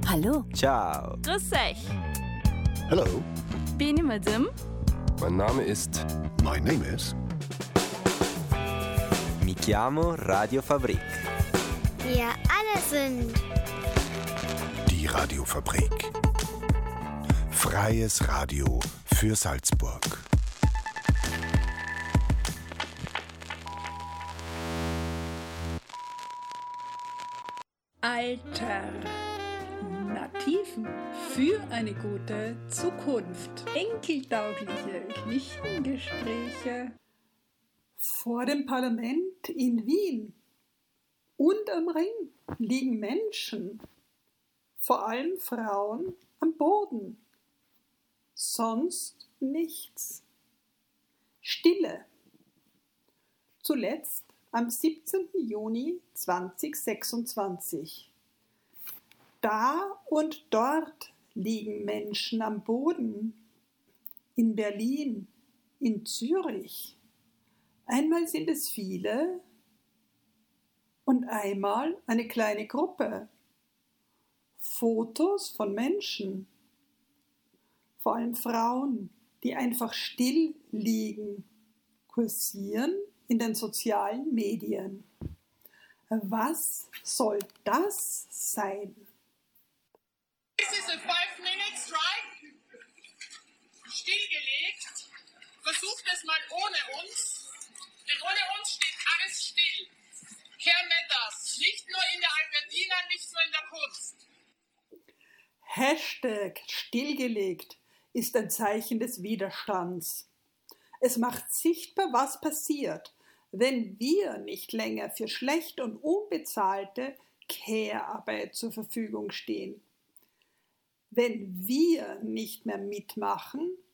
Hallo. Ciao. Grüß euch. Hello. Bin ich Madame? Mein Name ist... My name is... Mi chiamo Radio Fabrik. Wir alle sind Die Radiofabrik. Freies Radio für Salzburg. Alter. Nativen für eine gute Zukunft. Enkeltaugliche Geschichtengespräche. Vor dem Parlament in Wien und am Ring liegen Menschen, vor allem Frauen, am Boden. Sonst nichts. Stille. Zuletzt am 17. Juni 2026. Da und dort liegen Menschen am Boden. In Berlin, in Zürich. Einmal sind es viele und einmal eine kleine Gruppe. Fotos von Menschen, vor allem Frauen, die einfach still liegen, kursieren in den sozialen Medien. Was soll das sein? This is a 5-minute strike. Stillgelegt. Versucht es mal ohne uns. Denn ohne uns steht alles still. Kehr Metters. Nicht nur in der Albertina, nicht nur in der Kunst. Hashtag stillgelegt ist ein Zeichen des Widerstands. Es macht sichtbar, was passiert, wenn wir nicht länger für schlecht und unbezahlte Care-Arbeit zur Verfügung stehen. Wenn wir nicht mehr mitmachen,